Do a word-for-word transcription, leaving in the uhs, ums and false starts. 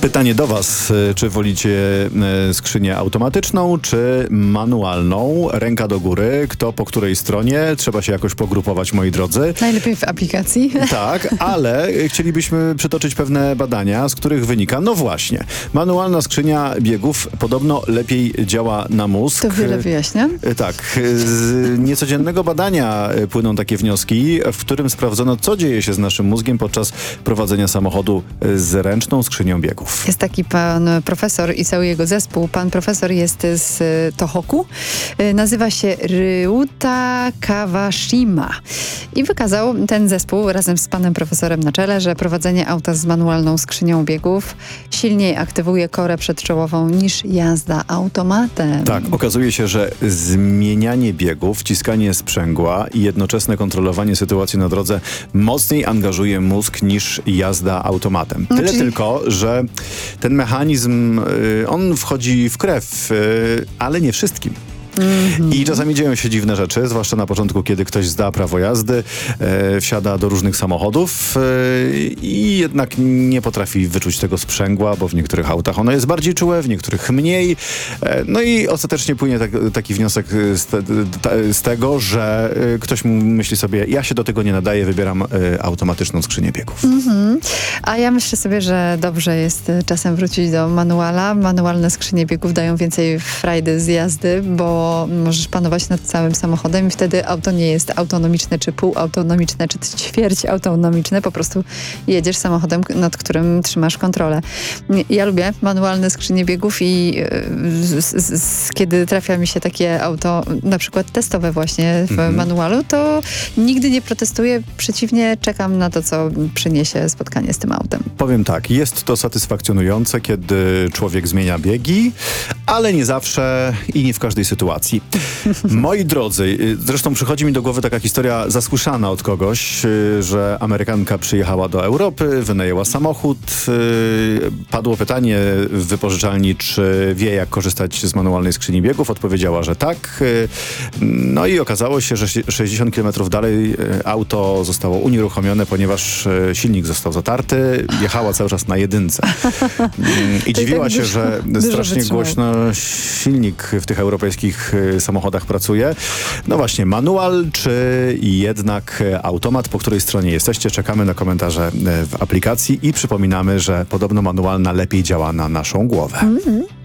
Pytanie do was, czy wolicie skrzynię automatyczną, czy manualną? Ręka do góry, kto po której stronie? Trzeba się jakoś pogrupować, moi drodzy. Najlepiej w aplikacji. Tak, ale chcielibyśmy przytoczyć pewne badania, z których wynika, no właśnie, manualna skrzynia biegów podobno lepiej działa na mózg. To wiele wyjaśnia. Tak, z niecodziennego badania płyną takie wnioski, w którym sprawdzono, co dzieje się z naszym mózgiem podczas prowadzenia samochodu z ręczną skrzynią biegów. Jest taki pan profesor i cały jego zespół. Pan profesor jest z Tohoku. Nazywa się Ryuta Kawashima. I wykazał ten zespół razem z panem profesorem na czele, że prowadzenie auta z manualną skrzynią biegów silniej aktywuje korę przedczołową niż jazda automatem. Tak, okazuje się, że zmienianie biegów, wciskanie sprzęgła i jednoczesne kontrolowanie sytuacji na drodze mocniej angażuje mózg niż jazda automatem. Tyle Czyli... tylko, że ten mechanizm, y, on wchodzi w krew, y, ale nie wszystkim. Mm-hmm. I czasami dzieją się dziwne rzeczy, zwłaszcza na początku, kiedy ktoś zda prawo jazdy, e, wsiada do różnych samochodów e, i jednak nie potrafi wyczuć tego sprzęgła, bo w niektórych autach ono jest bardziej czułe, w niektórych mniej. E, no i ostatecznie płynie tak, taki wniosek z, te, ta, z tego, że e, ktoś myśli sobie, ja się do tego nie nadaję, wybieram e, automatyczną skrzynię biegów. Mm-hmm. A ja myślę sobie, że dobrze jest czasem wrócić do manuala. Manualne skrzynie biegów dają więcej frajdy z jazdy, bo możesz panować nad całym samochodem i wtedy auto nie jest autonomiczne, czy półautonomiczne, czy ćwierć autonomiczne. Po prostu jedziesz samochodem, nad którym trzymasz kontrolę. Ja lubię manualne skrzynie biegów i z, z, z, kiedy trafia mi się takie auto, na przykład testowe właśnie w mhm. manualu, to nigdy nie protestuję. Przeciwnie, czekam na to, co przyniesie spotkanie z tym autem. Powiem tak, jest to satysfakcjonujące, kiedy człowiek zmienia biegi, ale nie zawsze i nie w każdej sytuacji. Moi drodzy, zresztą przychodzi mi do głowy taka historia zasłyszana od kogoś, że Amerykanka przyjechała do Europy, wynajęła samochód. Padło pytanie w wypożyczalni, czy wie, jak korzystać z manualnej skrzyni biegów. Odpowiedziała, że tak. No i okazało się, że sześćdziesiąt kilometrów dalej auto zostało unieruchomione, ponieważ silnik został zatarty. Jechała cały czas na jedynce. I dziwiła się, że strasznie głośno silnik w tych europejskich samochodach pracuje. No właśnie, manual czy jednak automat, po której stronie jesteście? Czekamy na komentarze w aplikacji i przypominamy, że podobno manualna lepiej działa na naszą głowę. Mm-hmm.